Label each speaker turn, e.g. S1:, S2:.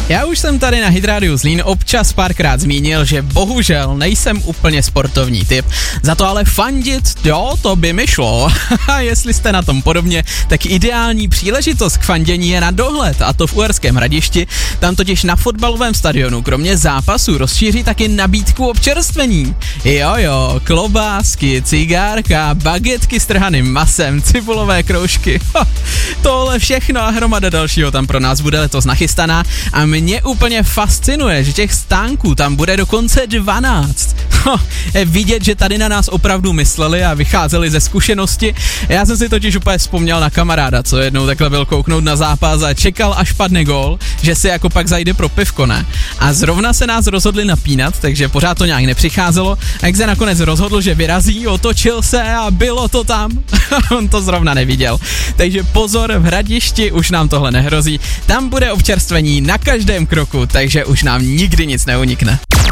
S1: Já už jsem tady na Hit Zlín občas párkrát zmínil, že bohužel nejsem úplně sportovní typ. Za to ale fandit, jo, to by mi šlo. A jestli jste na tom podobně, tak ideální příležitost k fandění je na dohled, a to v Uherském Hradišti. Tam totiž na fotbalovém stadionu kromě zápasů rozšíří taky nabídku občerstvení. Jo, klobásky, cigárka, bagetky s trhaným masem, cibulové kroužky. Tohle všechno a hromada dalšího tam pro nás bude letos nachystaná a mě úplně fascinuje, že těch stánků tam bude dokonce 12. Je vidět, že tady na nás opravdu mysleli a vycházeli ze zkušenosti. Já jsem si totiž úplně vzpomněl na kamaráda, co jednou takhle byl kouknout na zápas a čekal, až padne gól, že si jako pak zajde pro pivko, ne? A zrovna se nás rozhodli napínat, takže pořád to nějak nepřicházelo. A jak se nakonec rozhodl, že vyrazí, otočil se a bylo to tam. On to zrovna neviděl. Takže pozor, v Hradišti už nám tohle nehrozí. Tam bude občerstvení na každém kroku, takže už nám nikdy nic neunikne.